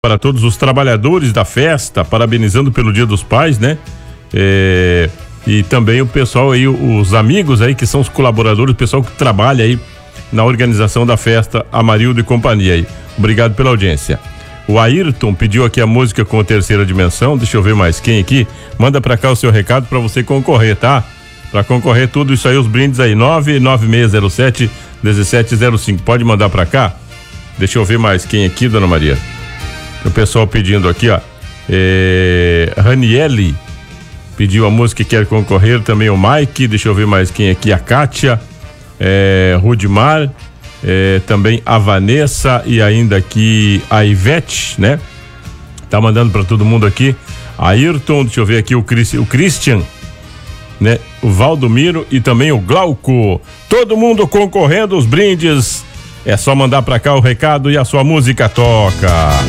para todos os trabalhadores da festa, parabenizando pelo Dia dos Pais, né? E também o pessoal aí, os amigos aí que são os colaboradores, o pessoal que trabalha aí na organização da festa, Amarildo e companhia aí. Obrigado pela audiência. O Ayrton pediu aqui a música com a Terceira Dimensão. Deixa eu ver mais quem aqui. Manda pra cá o seu recado pra você concorrer, tá? Pra concorrer tudo isso aí, os brindes aí, 99607-1705. Pode mandar pra cá? Deixa eu ver mais quem aqui, dona Maria. O pessoal pedindo aqui, ó. Raniele pediu a música que quer concorrer. Também o Mike. Deixa eu ver mais quem aqui. A Kátia. Rudimar. Também a Vanessa e ainda aqui a Ivete, né? Tá mandando pra todo mundo aqui. Ayrton, deixa eu ver aqui o Christian, né? O Valdomiro e também o Glauco. Todo mundo concorrendo os brindes. É só mandar pra cá o recado e a sua música toca.